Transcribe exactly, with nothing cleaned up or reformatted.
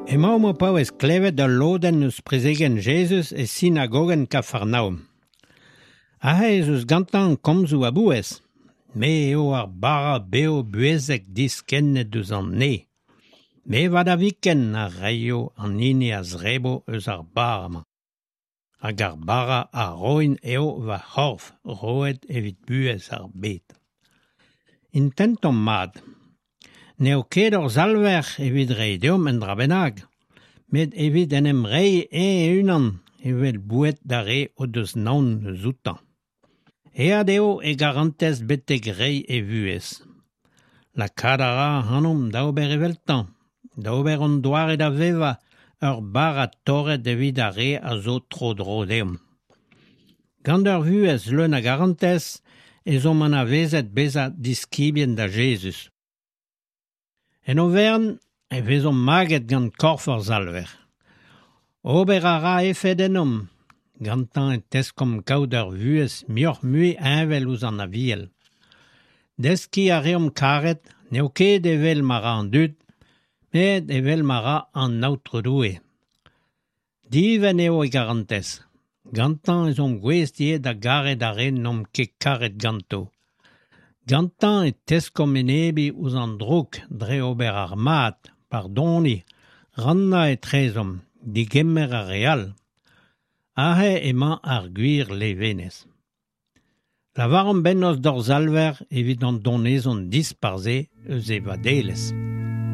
Emañ mo paouez klevet ur lodenn eus prezegen Jesus e synagogen Kafarnaum. Ahe eus gantañ komzou a bouez, me eo ar bara beo buezek diskennet eus an ne. Me vad a viken a reio an hini a zrebo eus ar bara mañ. Hag ar bara a roin eo va c'horf roet evit buez ar bet. Intenton mad. Neo ket ur zalver evit reideom en dra bennak, met evit en em rei e unan evel bouet da re o deus naon zoutan. Ead eo e garantez betek rei e vuez. La kadara hanom daober eveltan, daober on doare da veva ur bara torret evit a re a zo tro dro deom. Gant ur vuez leun a garantez, ezom an a vezet beza diskibien da Jesus. En o vern, e vezom maget gant korf ur zalver. Ober a ra efed enom, gantan e teskom kaout ur vuez mioc'h mui invel ouz an aviel. Deski a reom karet, neo ket evel mara an dud, met evel mara an naoutredoue. Diven eo e garantez. Gantan ezom gwestiet da garet a re nom ket karet ganto. Gantan e teskom enebi ouz an drouk dre ober ar mat, pardoni, ranna e trezom, digemmer a real. Ahe emañ ar gwir levenez. Lavarom bennos d'or zalver evit an donezon disparze eus e vadelez.